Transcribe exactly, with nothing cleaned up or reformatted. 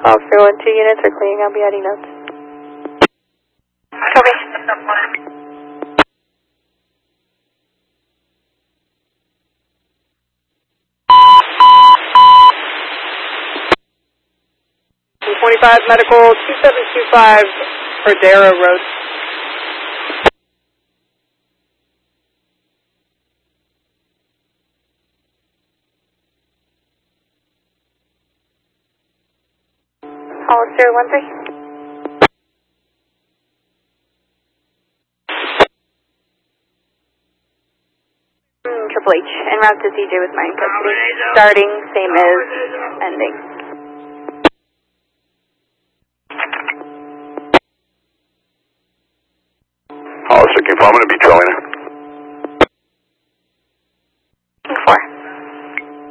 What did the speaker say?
Officer one two units are clearing out Beatty notes. Copy. twenty-five medical two seven two five Perdera Road. Officer one three. Mm, Triple H, en route to C J with my custody. Starting, same as ending. Officer, confirm to be trailing.